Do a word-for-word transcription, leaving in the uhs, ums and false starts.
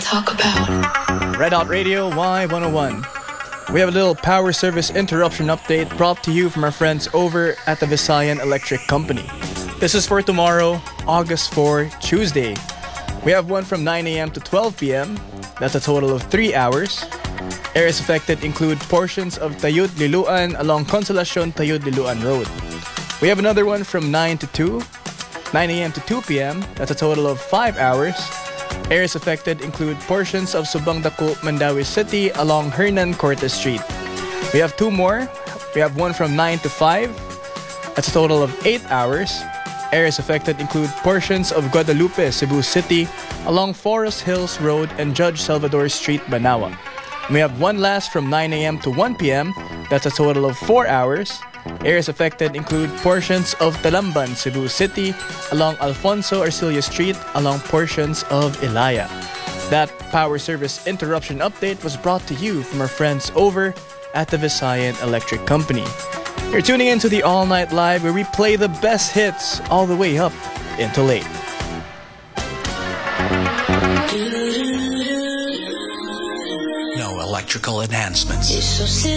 talk about. Red Hot Radio Y one oh one. We have a little power service interruption update brought to you from our friends over at the Visayan Electric Company. This is for tomorrow, August fourth, Tuesday. We have one from nine a.m. to twelve p.m. That's a total of three hours. Areas affected include portions of Tayud Liluan along Consolacion Tayud Liluan Road. We have another one from nine to two, nine a.m. to two p.m. That's a total of five hours. Areas affected include portions of Subang Dako, Mandawi City along Hernan Cortes Street. We have two more. We have one from nine to five. That's a total of eight hours. Areas affected include portions of Guadalupe, Cebu City along Forest Hills Road and Judge Salvador Street, Banawa. We have one last from nine a.m. to one p.m. That's a total of four hours. Areas affected include portions of Talamban, Cebu City, along Alfonso Arcilla Street, along portions of Ilaya. That power service interruption update was brought to you from our friends over at the Visayan Electric Company. You're tuning in to the All Night Live, where we play the best hits all the way up into late. No electrical enhancements.